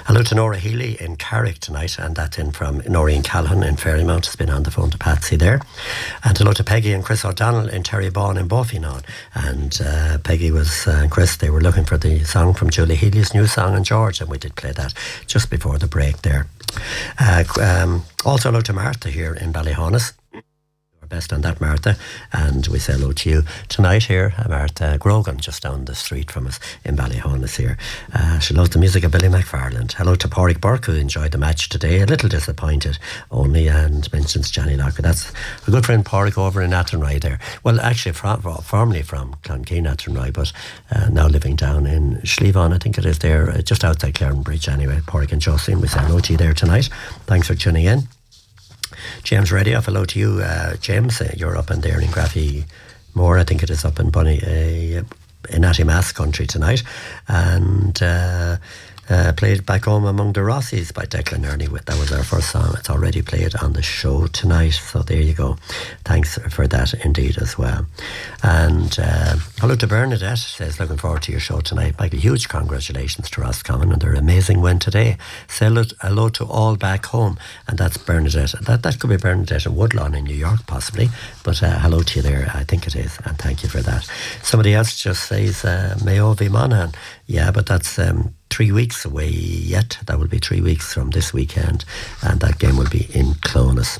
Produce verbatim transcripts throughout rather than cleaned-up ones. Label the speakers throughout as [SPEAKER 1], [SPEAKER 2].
[SPEAKER 1] Hello to Nora Healy in Carrick tonight, and that's in from Noreen Calhoun in Ferrymount. Has been on the phone to Patsy there. And hello to Peggy and Chris O'Donnell in Terrybawn in Buffynon. And uh, Peggy was, uh, and Chris, they were looking for the song from Julie Healy's new song on George, and we did play that just before the break there. Uh, um, also hello to Martha here in Ballyhonus. Best on that, Martha, and we say hello to you tonight here, Martha Grogan, just down the street from us in Ballyhonus here. Uh, she loves the music of Billy McFarland. Hello to Pádraig Burke, who enjoyed the match today, a little disappointed only, and mentions Johnny Locker. That's a good friend Pádraig over in Athenry there. Well, actually from, formerly from Clonkeene, Athenry, but uh, now living down in Schlievon, I think it is there, uh, just outside Claren Bridge anyway. Pádraig and Jocelyn, we say hello to you there tonight. Thanks for tuning in. James Reddy, off hello to you, uh, James. Uh, you're up in there in Graffy Moor, I think it is up in Bunny, uh, in Attimass country tonight, and uh, uh, played Back Home Among the Rossies by Declan Earney. That was our first song. It's already played on the show tonight, so there you go. Thanks for that indeed as well. And uh, hello to Bernadette, says looking forward to your show tonight. Michael, huge congratulations to Roscommon and their amazing win today. Say hello to all back home, and that's Bernadette. That that could be Bernadette in Woodlawn in New York possibly, but uh, hello to you there, I think it is, and thank you for that. Somebody else just says uh, Mayo v Monaghan. Yeah, but that's um, three weeks away yet. That will be three weeks from this weekend, and that game will be in Clones.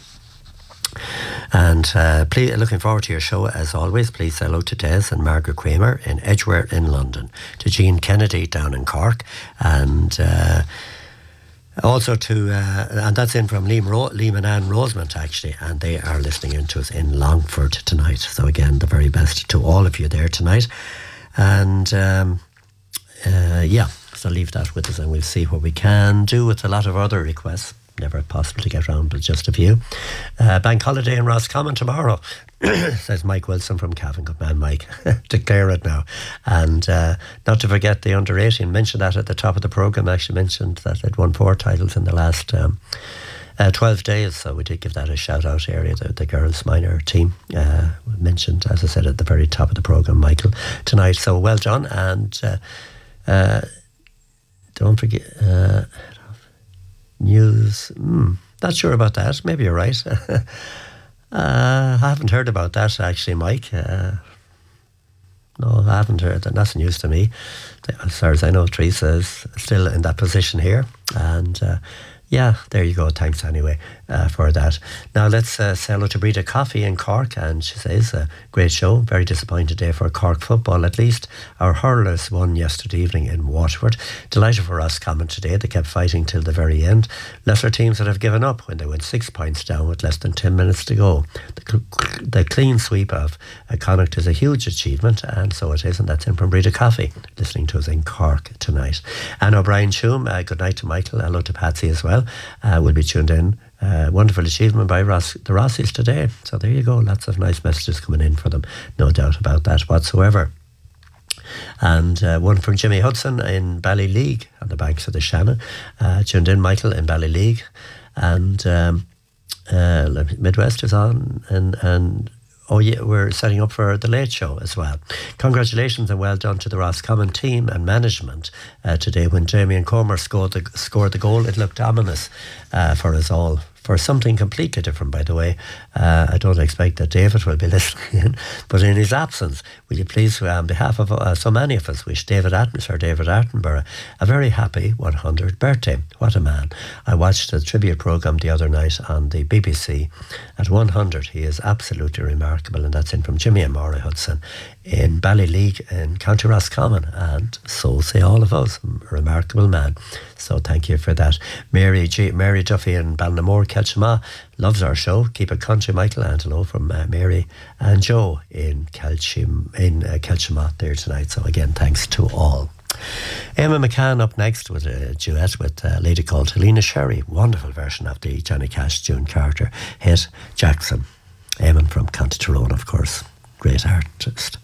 [SPEAKER 1] And uh, please, looking forward to your show as always. Please say hello to Des and Margaret Kramer in Edgware in London, to Jean Kennedy down in Cork, and uh, also to, uh, and that's in from Liam, Ro- Liam and Anne Rosemont actually, and they are listening in to us in Longford tonight. So again, the very best to all of you there tonight. And um, uh, yeah, so leave that with us and we'll see what we can do with a lot of other requests. Never possible to get around, but just a few. Uh, bank holiday in Roscommon tomorrow, says Mike Wilson from Cavan. Good man, Mike. Declare it now. And uh, not to forget the under eighteen. Mentioned that at the top of the programme. Actually mentioned that they'd won four titles in the last um, uh, twelve days. So we did give that a shout out area, the, the girls' minor team. Uh, mentioned, as I said, at the very top of the programme, Michael, tonight. So well done. And uh, uh, don't forget... Uh, News, mm, not sure about that. Maybe you're right. uh, I haven't heard about that actually, Mike. Uh, no, I haven't heard that. That's news to me. As far as I know, Teresa is still in that position here. And uh, yeah, there you go. Thanks anyway uh, for that. Now let's uh, say hello to Breda Coffee in Cork, and she says, a great show. Very disappointed day for Cork football. At least our hurlers won yesterday evening in Waterford. Delighted for Roscommon today. They kept fighting till the very end. Lesser teams that have given up when they went six points down with less than ten minutes to go. The, cl- the clean sweep of uh, Connacht is a huge achievement, and so it is, and that's in from Breda Coffee, listening to us in Cork tonight. Anne O'Brien Shoom, uh, good night to Michael. Hello to Patsy as well. Uh, we'll be tuned in. Uh, wonderful achievement by Ross, the Rossies today. So there you go. Lots of nice messages coming in for them. No doubt about that whatsoever. And uh, one from Jimmy Hudson in Ballyleague on the banks of the Shannon. Uh, tuned in, Michael, in Ballyleague. And um, uh, Midwest is on. And, and oh yeah, we're setting up for the Late Show as well. Congratulations and well done to the Roscommon team and management uh, today. When Damien Comer scored the, scored the goal, it looked ominous uh, for us all. For something completely different, by the way. Uh, I don't expect that David will be listening in, but in his absence, will you please, uh, on behalf of uh, so many of us, wish David Attenborough, Sir David Attenborough, a very happy one hundredth birthday. What a man. I watched the tribute programme the other night on the B B C. At one hundred, he is absolutely remarkable, and that's in from Jimmy and Maura Hudson in Ballyleague in County Roscommon, and so say all of us. A remarkable man. So thank you for that. Mary G- Mary Duffy in Ballinamore, Kelchama, loves our show. Keep it country, Michael. And hello from uh, Mary and Joe in Kelchim, in uh, Kelchama there tonight. So again, thanks to all. Emma McCann up next with a duet with a lady called Helena Sherry. Wonderful version of the Johnny Cash, June Carter hit Jackson. Eamon from County Tyrone, of course. Great artist.